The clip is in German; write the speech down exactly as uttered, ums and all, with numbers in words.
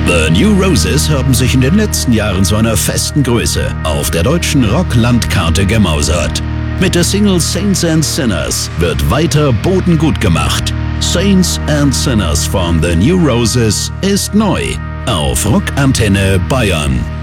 The New Roses haben sich in den letzten Jahren zu einer festen Größe auf der deutschen Rock-Landkarte gemausert. Mit der Single Saints and Sinners wird weiter Boden gut gemacht. Saints and Sinners von The New Roses ist neu auf Rockantenne Bayern.